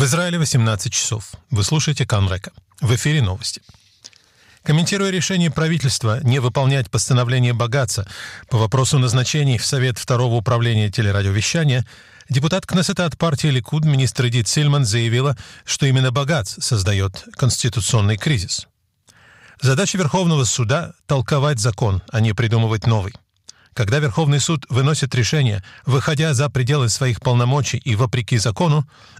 В Израиле 18 часов. Вы слушаете Кан Река. В эфире новости. Комментируя решение правительства не выполнять постановление Багаца по вопросу назначений в Совет второго управления телерадиовещания, депутат Кнессета от партии Ликуд, министр Эдит Сильман, заявила, что именно Багац создает конституционный кризис. Задача Верховного суда – толковать закон, а не придумывать новый. Когда Верховный суд выносит решение, выходя за пределы своих полномочий и вопреки закону,